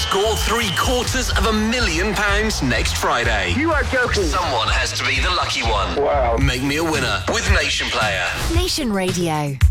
Score £750,000 next Friday. You are joking. Someone has to be the lucky one. Wow. Make me a winner with Nation Player. Nation Radio.